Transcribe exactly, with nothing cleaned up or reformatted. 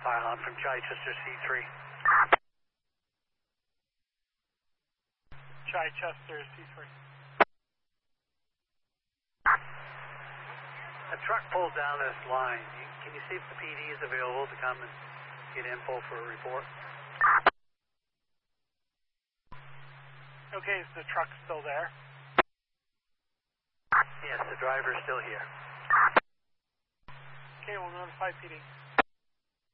Pylon from Chichester C three. Chichester C three. A truck pulled down this line. Can you see if the P D is available to come and get info for a report? Okay, is the truck still there? Yes, the driver is still here. Okay, we'll notify P D.